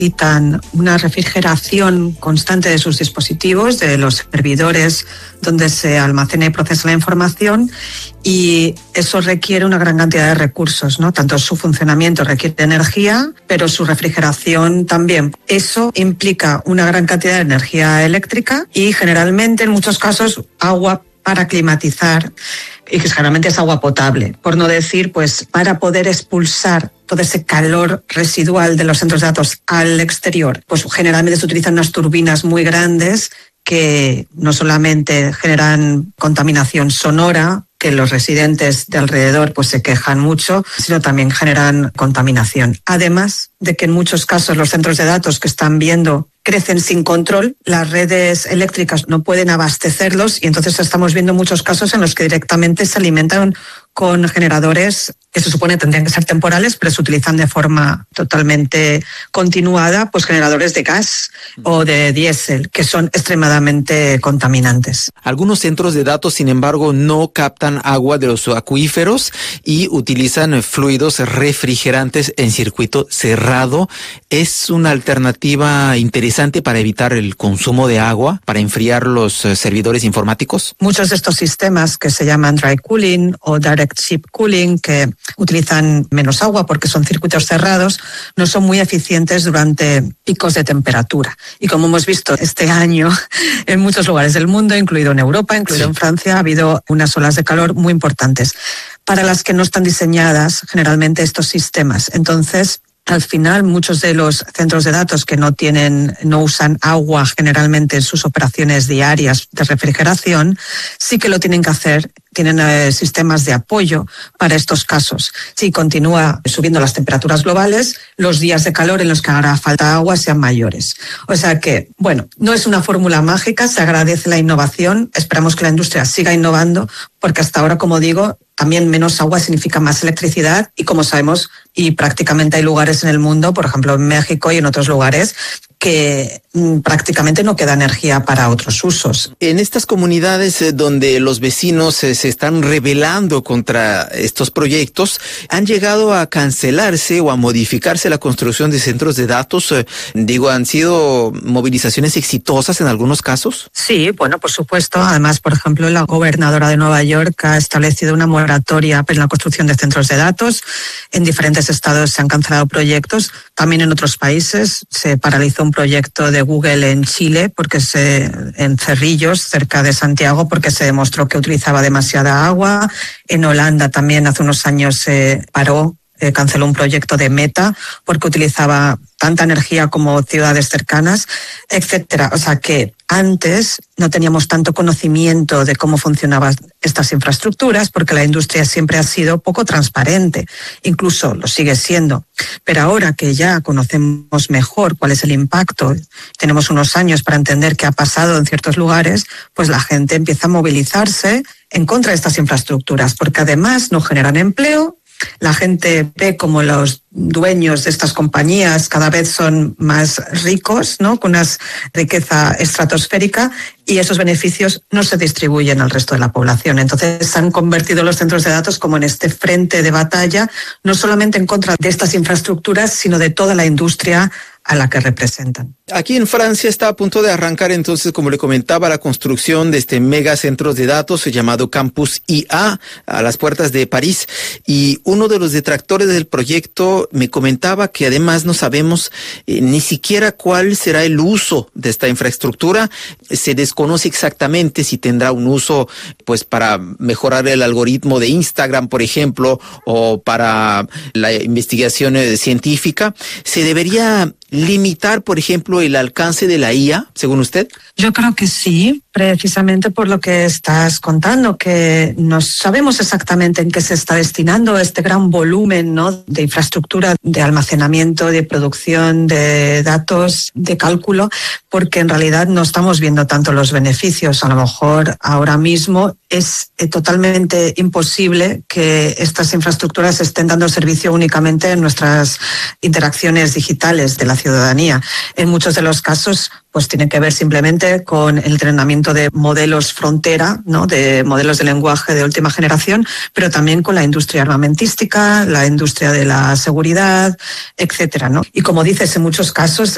necesitan una refrigeración constante de sus dispositivos, de los servidores donde se almacena y procesa la información, y eso requiere una gran cantidad de recursos, ¿no? Tanto su funcionamiento requiere energía, pero su refrigeración también. Eso implica una gran cantidad de energía eléctrica y generalmente, en muchos casos, agua para climatizar, y que generalmente es agua potable, por no decir, pues, para poder expulsar todo ese calor residual de los centros de datos al exterior, pues generalmente se utilizan unas turbinas muy grandes que no solamente generan contaminación sonora, que los residentes de alrededor pues se quejan mucho, sino también generan contaminación. Además de que en muchos casos los centros de datos que están viendo crecen sin control, las redes eléctricas no pueden abastecerlos y entonces estamos viendo muchos casos en los que directamente se alimentan con generadores que se supone tendrían que ser temporales, pero se utilizan de forma totalmente continuada, pues generadores de gas o de diésel, que son extremadamente contaminantes. Algunos centros de datos, sin embargo, no captan agua de los acuíferos y utilizan fluidos refrigerantes en circuito cerrado. ¿Es una alternativa interesante para evitar el consumo de agua, para enfriar los servidores informáticos? Muchos de estos sistemas que se llaman dry cooling o direct ship cooling, que utilizan menos agua porque son circuitos cerrados, no son muy eficientes durante picos de temperatura. Y como hemos visto este año en muchos lugares del mundo, incluido en Europa, incluido en Francia, ha habido unas olas de calor muy importantes, para las que no están diseñadas generalmente estos sistemas. Entonces, al final, muchos de los centros de datos que no usan agua generalmente en sus operaciones diarias de refrigeración, sí que lo tienen que hacer. Tienen sistemas de apoyo para estos casos. Si continúa subiendo las temperaturas globales, los días de calor en los que hará falta agua sean mayores. O sea que, bueno, no es una fórmula mágica, se agradece la innovación, esperamos que la industria siga innovando, porque hasta ahora, como digo, también menos agua significa más electricidad y, como sabemos, y prácticamente hay lugares en el mundo, por ejemplo en México y en otros lugares, que prácticamente no queda energía para otros usos. En estas comunidades donde los vecinos se están rebelando contra estos proyectos, ¿han llegado a cancelarse o a modificarse la construcción de centros de datos? ¿Han sido movilizaciones exitosas en algunos casos? Sí, bueno, por supuesto. Además, por ejemplo, la gobernadora de Nueva York ha establecido una moratoria en la construcción de centros de datos. En diferentes estados se han cancelado proyectos. También en otros países se paralizó un proyecto de Google en Chile, en Cerrillos, cerca de Santiago, porque se demostró que utilizaba demasiada agua. En Holanda también hace unos años se canceló un proyecto de Meta porque utilizaba tanta energía como ciudades cercanas, etcétera. O sea que antes no teníamos tanto conocimiento de cómo funcionaban estas infraestructuras porque la industria siempre ha sido poco transparente, incluso lo sigue siendo. Pero ahora que ya conocemos mejor cuál es el impacto, tenemos unos años para entender qué ha pasado en ciertos lugares, pues la gente empieza a movilizarse en contra de estas infraestructuras porque además no generan empleo. La gente ve como los dueños de estas compañías cada vez son más ricos, ¿no? Con una riqueza estratosférica, y esos beneficios no se distribuyen al resto de la población. Entonces se han convertido los centros de datos como en este frente de batalla, no solamente en contra de estas infraestructuras, sino de toda la industria a la que representan. Aquí en Francia está a punto de arrancar entonces, como le comentaba, la construcción de este mega centro de datos llamado Campus IA a las puertas de París, y uno de los detractores del proyecto me comentaba que además no sabemos ni siquiera cuál será el uso de esta infraestructura. Se desconoce exactamente si tendrá un uso pues para mejorar el algoritmo de Instagram, por ejemplo, o para la investigación científica. ¿Se debería limitar, por ejemplo, el alcance de la IA, según usted? Yo creo que sí, precisamente por lo que estás contando, que no sabemos exactamente en qué se está destinando este gran volumen, ¿no?, de infraestructura, de almacenamiento, de producción de datos, de cálculo, porque en realidad no estamos viendo tanto los beneficios. A lo mejor ahora mismo es totalmente imposible que estas infraestructuras estén dando servicio únicamente en nuestras interacciones digitales de la ciudadanía. En muchos de los casos, pues tiene que ver simplemente con el entrenamiento de modelos frontera, ¿no?, de modelos de lenguaje de última generación, pero también con la industria armamentística, la industria de la seguridad, etcétera, ¿no? Y como dices, en muchos casos